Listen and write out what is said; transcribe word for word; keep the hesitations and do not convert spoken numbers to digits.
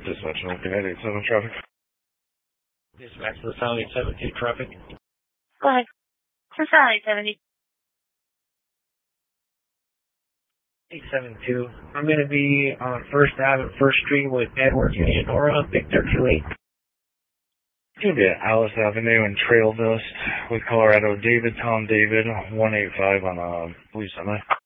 Dispatch, looking at eight seven traffic. Dispatch, the sound eight seven two traffic. Go ahead. Sound eight seventy. eight seven two. I'm going to be on First Avenue, First Street with Edward Leonora, Victor two eight. It's going to be at Alice Avenue and Trail Dust with Colorado David, Tom David, one eight five on a blue semi.